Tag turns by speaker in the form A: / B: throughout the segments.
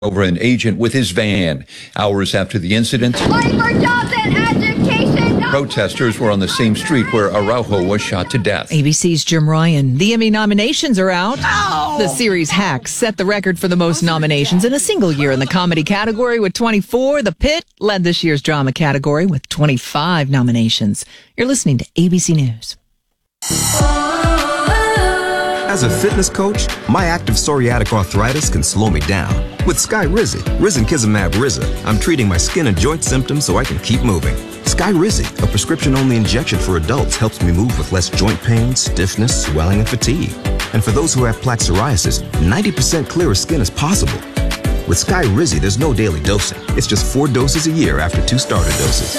A: over an agent with his van. Hours after the incident,
B: Fight for jobs and education.
A: Protesters were on the same street where Araujo was shot to death.
C: ABC's Jim Ryan. The Emmy nominations are out. The series Hacks set the record for the most nominations in a single year in the comedy category with 24. The Pit led this year's drama category with 25 nominations. You're listening to ABC News.
D: As a fitness coach, my active psoriatic arthritis can slow me down. With Skyrizi, Risankizumab Riza, I'm treating my skin and joint symptoms so I can keep moving. Skyrizi, a prescription-only injection for adults, helps me move with less joint pain, stiffness, swelling, and fatigue. And for those who have plaque psoriasis, 90% clearer skin is possible. With Skyrizi, there's no daily dosing. It's just 4 doses a year after 2 starter doses.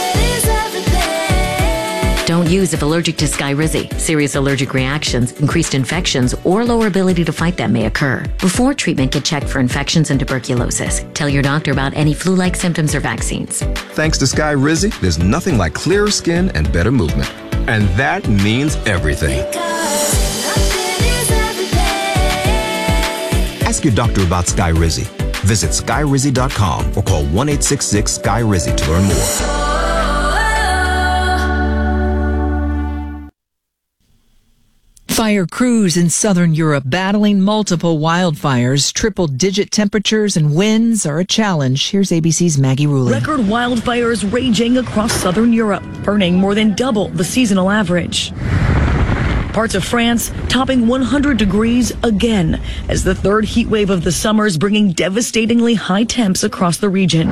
E: Don't use if allergic to Skyrizi. Serious allergic reactions, increased infections, or lower ability to fight them may occur. Before treatment, get checked for infections and tuberculosis. Tell your doctor about any flu-like symptoms or vaccines.
D: Thanks to Skyrizi, there's nothing like clearer skin and better movement. And that means everything. Ask your doctor about Skyrizi. Visit Skyrizi.com or call 1-866-SKY-RIZI to learn more.
C: Fire crews in southern Europe battling multiple wildfires. Triple-digit temperatures and winds are a challenge. Here's ABC's Maggie Rulli.
F: Record wildfires raging across southern Europe, burning more than double the seasonal average. Parts of France topping 100 degrees again, as the third heat wave of the summer is bringing devastatingly high temps across the region.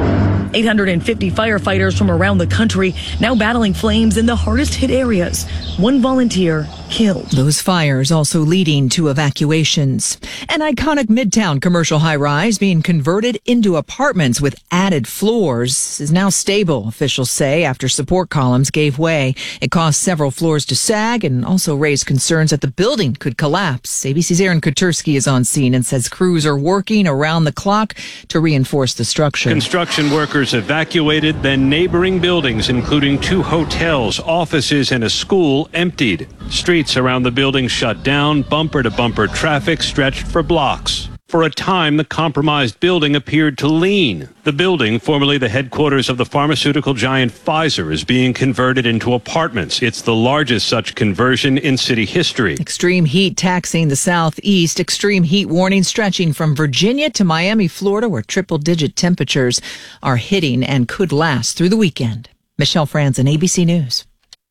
F: 850 firefighters from around the country now battling flames in the hardest hit areas. One volunteer killed.
C: Those fires also leading to evacuations. An iconic Midtown commercial high-rise being converted into apartments with added floors is now stable, officials say, after support columns gave way. It caused several floors to sag and also raised concerns that the building could collapse. ABC's Aaron Kotursky is on scene and says crews are working around the clock to reinforce the structure.
G: Construction workers evacuated, then neighboring buildings, including 2 hotels, offices, and a school, emptied. Streets around the building shut down, bumper-to-bumper traffic stretched for blocks. For a time, the compromised building appeared to lean. The building, formerly the headquarters of the pharmaceutical giant Pfizer, is being converted into apartments. It's the largest such conversion in city history.
C: Extreme heat taxing the southeast. Extreme heat warning stretching from Virginia to Miami, Florida, where triple-digit temperatures are hitting and could last through the weekend. Michelle Franzen, ABC News.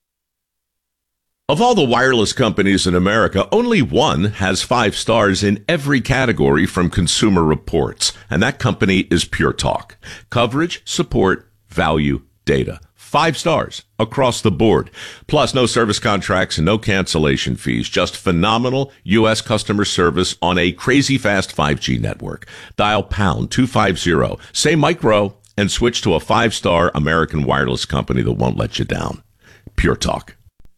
H: Of all the wireless companies in America, only one has 5 stars in every category from Consumer Reports, and that company is Pure Talk. Coverage, support, value, data. 5 stars across the board. Plus, no service contracts and no cancellation fees. Just phenomenal U.S. customer service on a crazy fast 5G network. Dial pound 250, say micro, and switch to a 5-star American wireless company that won't let you down. Pure Talk.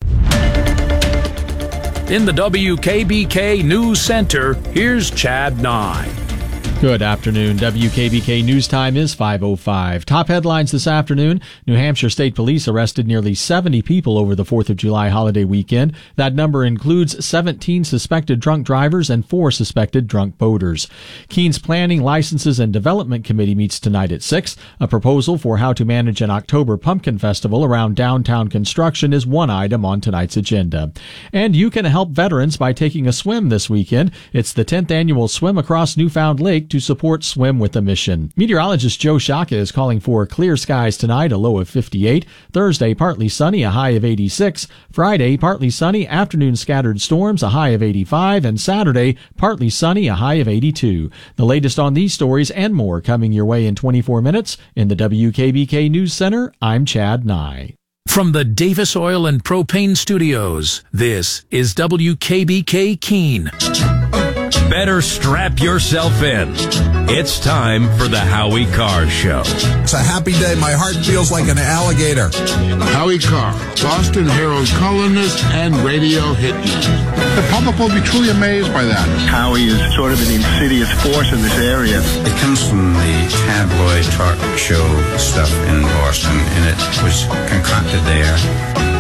I: In the WKBK News Center, here's Chad Nye.
J: Good afternoon. WKBK News Time is 5:05. Top headlines this afternoon. New Hampshire State Police arrested nearly 70 people over the 4th of July holiday weekend. That number includes 17 suspected drunk drivers and 4 suspected drunk boaters. Keene's Planning, Licenses, and Development Committee meets tonight at 6. A proposal for how to manage an October Pumpkin Festival around downtown construction is one item on tonight's agenda. And you can help veterans by taking a swim this weekend. It's the 10th annual Swim Across Newfound Lake to support Swim with a Mission. Meteorologist Joe Shaka is calling for clear skies tonight, a low of 58. Thursday, partly sunny, a high of 86. Friday, partly sunny, afternoon scattered storms, a high of 85. And Saturday, partly sunny, a high of 82. The latest on these stories and more coming your way in 24 minutes. In the WKBK News Center, I'm Chad Nye.
I: From the Davis Oil and Propane Studios, this is WKBK Keene. Better strap yourself in. It's time for the Howie Carr Show.
K: It's a happy day. My heart feels like an alligator.
L: Howie Carr, Boston Herald columnist and radio hitman. The public will be truly amazed by that.
M: Howie is sort of an insidious force in this area.
N: It comes from the tabloid talk show stuff in Boston, and it was concocted there.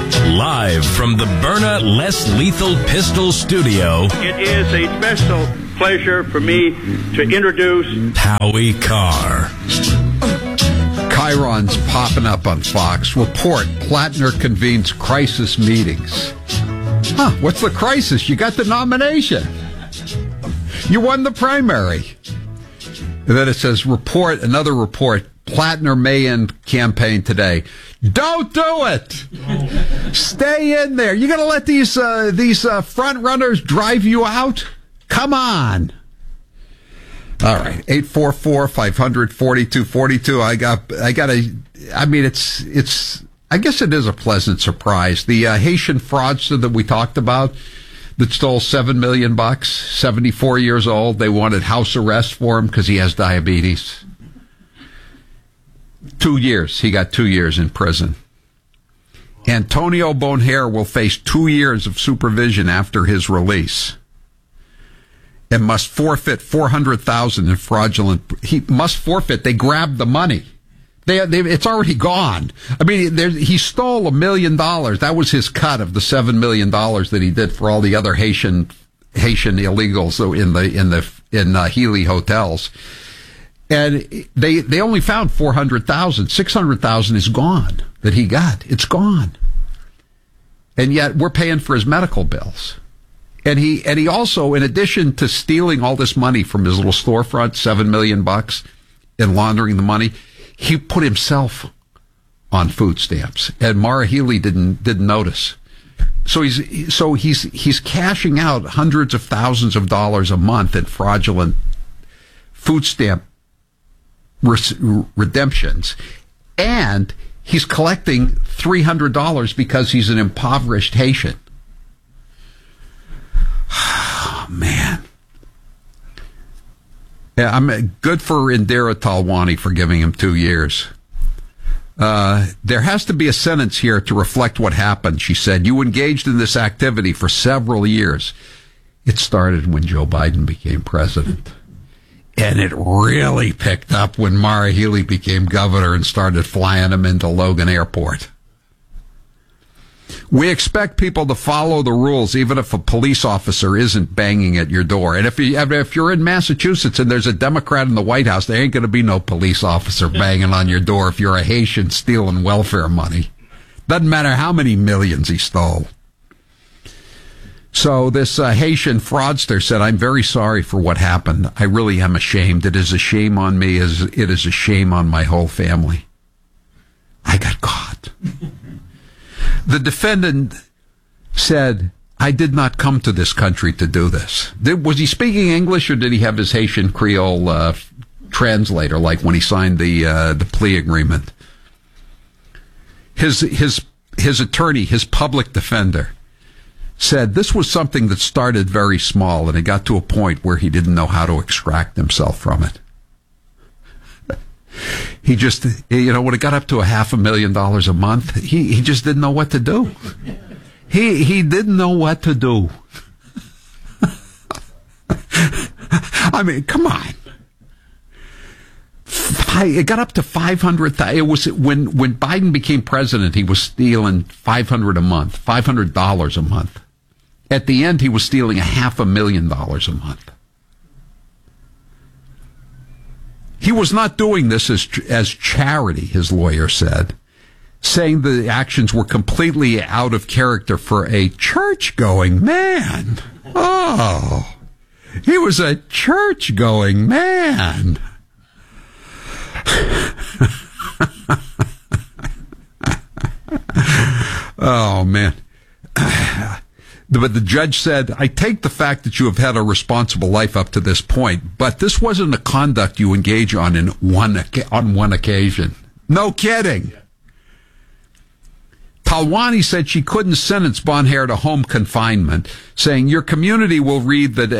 I: Live from the Byrna Less Lethal Pistol Studio.
O: It is a special pleasure for me to introduce
I: Howie Carr.
P: Chiron's popping up on Fox. Report, Plattner convenes crisis meetings. Huh, what's the crisis? You got the nomination. You won the primary. And then it says, report, another report, Plattner may end campaign today. Don't do it! Stay in there. You going to let these front runners drive you out? Come on. All right, 844-500-4242. I guess it is a pleasant surprise. The Haitian fraudster that we talked about that stole $7 million, 74 years old. They wanted house arrest for him because he has diabetes. 2 years. He got 2 years in prison. Antonio Bonher will face 2 years of supervision after his release and must forfeit $400,000 in fraudulent. He must forfeit. They grabbed the money. It's already gone. I mean, he stole $1 million. That was his cut of the $7 million that he did for all the other Haitian illegals in Healy hotels. And they only found $400,000. $600,000 is gone that he got. It's gone. And yet we're paying for his medical bills. And he also, in addition to stealing all this money from his little storefront, $7 million, and laundering the money, he put himself on food stamps. And Maura Healey didn't notice. So he's cashing out hundreds of thousands of dollars a month in fraudulent food stamp redemptions, and he's collecting $300 because he's an impoverished Haitian. Oh, man. Yeah, I'm good for Indira Talwani for giving him 2 years. There has to be a sentence here to reflect what happened, she said. You engaged in this activity for several years. It started when Joe Biden became president. And it really picked up when Maura Healey became governor and started flying him into Logan Airport. We expect people to follow the rules, even if a police officer isn't banging at your door. And if you're in Massachusetts and there's a Democrat in the White House, there ain't going to be no police officer banging on your door if you're a Haitian stealing welfare money. Doesn't matter how many millions he stole. So this Haitian fraudster said, I'm very sorry for what happened. I really am ashamed. It is a shame on me as it is a shame on my whole family. I got caught. The defendant said, I did not come to this country to do this. Was he speaking English or did he have his Haitian Creole translator like when he signed the plea agreement? His attorney, his public defender, said this was something that started very small and it got to a point where he didn't know how to extract himself from it. He just, when it got up to $500,000 a month, he just didn't know what to do. He didn't know what to do. I mean, come on. It got up to $500,000. It was when Biden became president, he was stealing $500 a month, $500 a month. At the end, he was stealing $500,000 a month. He was not doing this as charity, his lawyer said, saying the actions were completely out of character for a church-going man. Oh, he was a church-going man. Oh, man. But the judge said, I take the fact that you have had a responsible life up to this point, but this wasn't a conduct you engage on on one occasion. No kidding. Talwani said she couldn't sentence Bonher to home confinement, saying your community will read that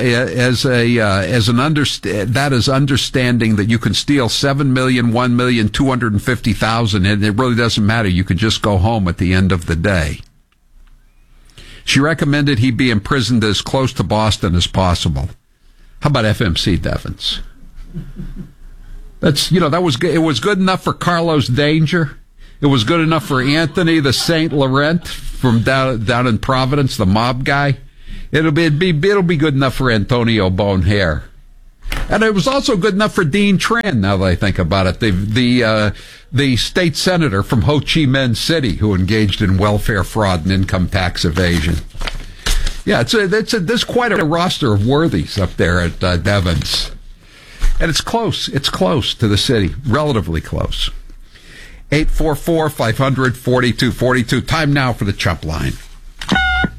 P: that is understanding that you can steal $7 million, $1 million, $250,000, and it really doesn't matter. You can just go home at the end of the day. She recommended he be imprisoned as close to Boston as possible. How about FMC Devens? It was good enough for Carlos Danger. It was good enough for Anthony the Saint Laurent from down in Providence, the mob guy. It'll be good enough for Antonio Bonehair. And it was also good enough for Dean Tran, now that I think about it, the state senator from Ho Chi Minh City who engaged in welfare fraud and income tax evasion. Yeah, there's quite a roster of worthies up there at Devon's. And it's close. It's close to the city, relatively close. 844-500-4242. Time now for the Chump Line.